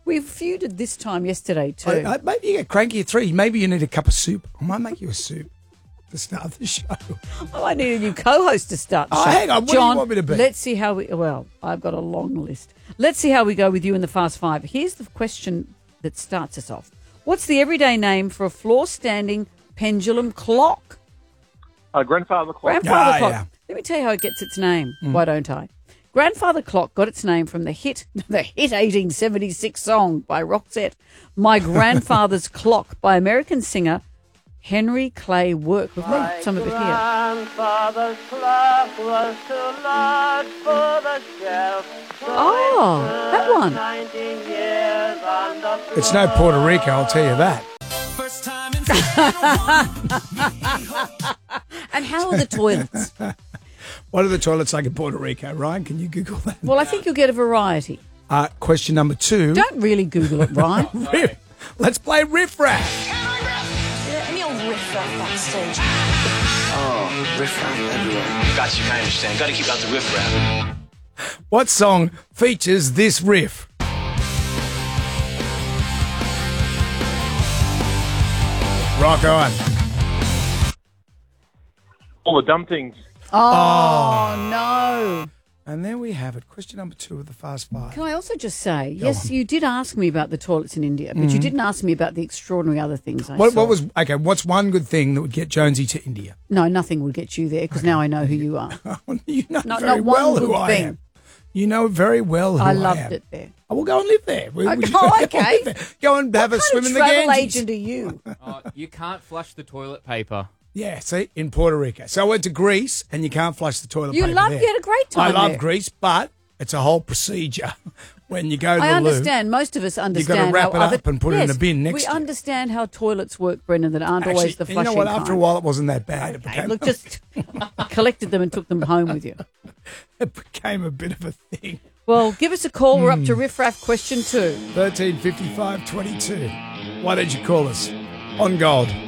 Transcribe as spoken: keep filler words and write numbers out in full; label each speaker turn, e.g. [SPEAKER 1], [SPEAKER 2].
[SPEAKER 1] We feuded this time yesterday too.
[SPEAKER 2] I, I, maybe you get cranky at three. Maybe you need a cup of soup. I might make you a soup to start the show.
[SPEAKER 1] Oh, I need a new co-host to start the
[SPEAKER 2] Oh,
[SPEAKER 1] show.
[SPEAKER 2] hang on. What
[SPEAKER 1] John,
[SPEAKER 2] do you want me to be?
[SPEAKER 1] Let's see how we... Well, I've got a long list. Let's see how we go with you in the Fast Five. Here's the question that starts us off. What's the everyday name for a floor-standing pendulum clock?
[SPEAKER 3] Uh, grandfather clock.
[SPEAKER 1] Grandfather
[SPEAKER 2] Ah,
[SPEAKER 1] clock.
[SPEAKER 2] yeah.
[SPEAKER 1] Let me tell you how it gets its name. Why don't I? Grandfather Clock got its name from the hit, the hit eighteen seventy-six song by Roxette, My Grandfather's Clock by American singer Henry Clay Work. We've made some of it here.
[SPEAKER 4] Grandfather's clock was too large for the shelf.
[SPEAKER 1] Oh, that one.
[SPEAKER 4] nineteen years on the floor.
[SPEAKER 2] It's no Puerto Rico, I'll tell you that.
[SPEAKER 1] And how are the toilets?
[SPEAKER 2] What are the toilets like in Puerto Rico? Ryan, can you Google that?
[SPEAKER 1] Well, I think you'll get a variety.
[SPEAKER 2] Uh, question number two.
[SPEAKER 1] Don't really Google it, right?
[SPEAKER 2] Riff. Let's play Riff Raff.
[SPEAKER 5] Any old riff raff backstage.
[SPEAKER 6] Oh, riff raff everywhere. Got you, I understand. Got to keep out the riff raff.
[SPEAKER 2] What song features this riff? Rock on.
[SPEAKER 3] All the dumb things.
[SPEAKER 1] Oh, no.
[SPEAKER 2] And there we have it. Question number two of the Fast Five.
[SPEAKER 1] Can I also just say, yes, you did ask me about the toilets in India, but you didn't ask me about the extraordinary other things I
[SPEAKER 2] What,
[SPEAKER 1] saw.
[SPEAKER 2] what was okay? What's one good thing that would get Jonesy to India?
[SPEAKER 1] No, nothing would get you there because now I know who you are.
[SPEAKER 2] You know
[SPEAKER 1] Not-
[SPEAKER 2] very
[SPEAKER 1] not one
[SPEAKER 2] well
[SPEAKER 1] good
[SPEAKER 2] who I
[SPEAKER 1] thing.
[SPEAKER 2] am. You know very well who I,
[SPEAKER 1] I loved
[SPEAKER 2] am.
[SPEAKER 1] it there.
[SPEAKER 2] I will go and live there. We-
[SPEAKER 1] Okay,
[SPEAKER 2] we should go and
[SPEAKER 1] okay.
[SPEAKER 2] live there. Go and have a
[SPEAKER 1] What
[SPEAKER 2] swim
[SPEAKER 1] kind
[SPEAKER 2] in
[SPEAKER 1] of
[SPEAKER 2] the
[SPEAKER 1] travel
[SPEAKER 2] Ganges.
[SPEAKER 1] agent are you?
[SPEAKER 7] Oh, you can't flush the toilet paper.
[SPEAKER 2] Yeah, see, in Puerto Rico. So I went to Greece, and you can't flush the toilet
[SPEAKER 1] You
[SPEAKER 2] paper
[SPEAKER 1] love-
[SPEAKER 2] there.
[SPEAKER 1] you had a great time
[SPEAKER 2] I love
[SPEAKER 1] there.
[SPEAKER 2] Greece, but it's a whole procedure when you go to
[SPEAKER 1] I
[SPEAKER 2] the
[SPEAKER 1] understand. Most of us understand.
[SPEAKER 2] wrap
[SPEAKER 1] how
[SPEAKER 2] it
[SPEAKER 1] other,
[SPEAKER 2] up and put it in
[SPEAKER 1] Yes,
[SPEAKER 2] a bin next
[SPEAKER 1] We
[SPEAKER 2] to you.
[SPEAKER 1] understand how toilets work, Brendan, that aren't
[SPEAKER 2] loo.
[SPEAKER 1] always the
[SPEAKER 2] Actually,
[SPEAKER 1] flushing
[SPEAKER 2] you know what? After a
[SPEAKER 1] kind.
[SPEAKER 2] while, it wasn't that bad. It
[SPEAKER 1] Okay,
[SPEAKER 2] became,
[SPEAKER 1] look, just collected them and took them home with you.
[SPEAKER 2] it became a bit of a thing.
[SPEAKER 1] Well, give us a call. We're up
[SPEAKER 2] Hmm.
[SPEAKER 1] to Riff Raff question two.
[SPEAKER 2] thirteen fifty-five twenty-two. Why don't you call us on Gold?